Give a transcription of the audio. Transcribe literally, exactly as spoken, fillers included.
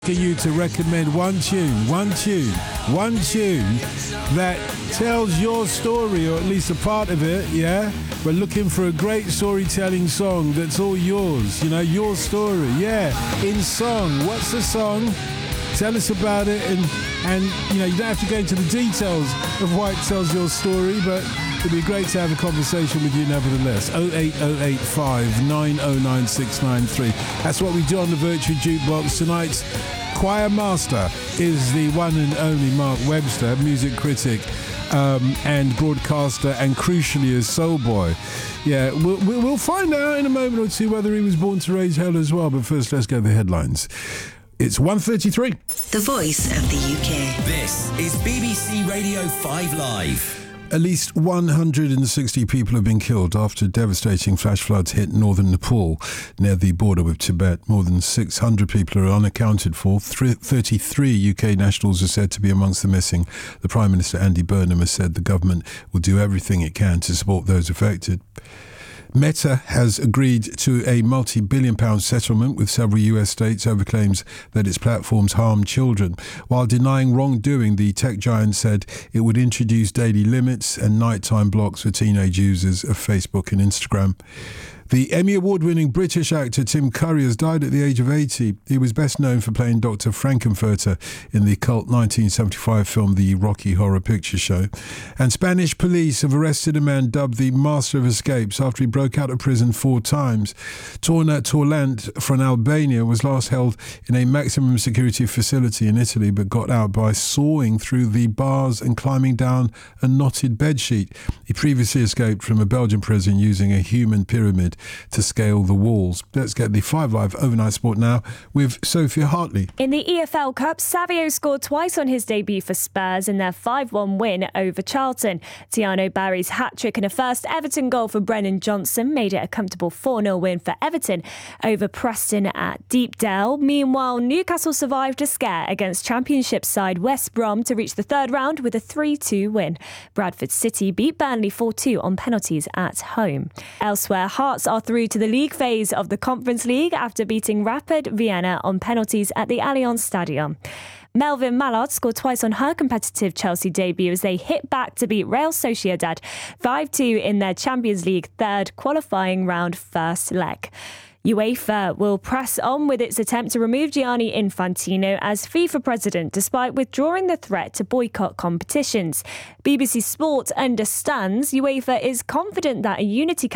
You to recommend one tune, one tune, one tune that tells your story, or at least a part of it, yeah? We're looking for a great storytelling song that's all yours, you know, your story, yeah, in song. What's the song? Tell us about it, and, and you know, you don't have to go into the details of why it tells your story, but it'd be great to have a conversation with you nevertheless. oh eight oh eight five nine oh nine six nine three. That's what we do on the Virtual Jukebox. Tonight's choir master is the one and only Mark Webster, music critic um, and broadcaster, and crucially a soul boy. Yeah, we'll, we'll find out in a moment or two whether he was born to raise hell as well. But first, let's go to the headlines. It's one thirty-three. The voice of the U K. This is B B C Radio five Live. At least one hundred sixty people have been killed after devastating flash floods hit northern Nepal near the border with Tibet. More than six hundred people are unaccounted for. thirty-three U K nationals are said to be amongst the missing. The Prime Minister Andy Burnham has said the government will do everything it can to support those affected. Meta has agreed to a multi-billion pound settlement with several U S states over claims that its platforms harm children. While denying wrongdoing, the tech giant said it would introduce daily limits and nighttime blocks for teenage users of Facebook and Instagram. The Emmy Award-winning British actor Tim Curry has died at the age of eighty. He was best known for playing Doctor Frankenfurter in the cult nineteen seventy-five film The Rocky Horror Picture Show. And Spanish police have arrested a man dubbed the Master of Escapes after he broke out of prison four times. Torna Torlant from Albania was last held in a maximum security facility in Italy, but got out by sawing through the bars and climbing down a knotted bedsheet. He previously escaped from a Belgian prison using a human pyramid to scale the walls. Let's get the five Live Overnight Sport now with Sophia Hartley. In the E F L Cup, Savio scored twice on his debut for Spurs in their five one win over Charlton. Tiano Barry's hat-trick and a first Everton goal for Brennan Johnson made it a comfortable four nil win for Everton over Preston at Deepdale. Meanwhile, Newcastle survived a scare against Championship side West Brom to reach the third round with a three two win. Bradford City beat Burnley four two on penalties at home. Elsewhere, Hearts are through to the league phase of the Conference League after beating Rapid Vienna on penalties at the Allianz Stadium. Melvin Mallard scored twice on her competitive Chelsea debut as they hit back to beat Real Sociedad five two in their Champions League third qualifying round first leg. UEFA will press on with its attempt to remove Gianni Infantino as FIFA president, despite withdrawing the threat to boycott competitions. B B C Sport understands UEFA is confident that a unity